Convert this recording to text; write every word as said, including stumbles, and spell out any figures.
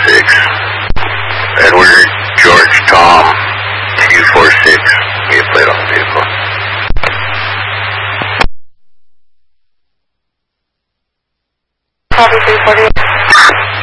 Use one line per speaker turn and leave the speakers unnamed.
six. Edward George Tom two four six. Get plate on the vehicle.
Copy three forty.